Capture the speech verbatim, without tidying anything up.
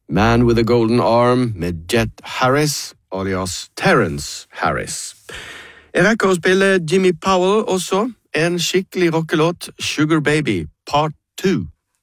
Man with a Golden Arm med Jet Harris, alias Terrence Harris. Jeg rekker å spille Jimmy Powell også, en skikkelig rockelåt, Sugar Baby Part to.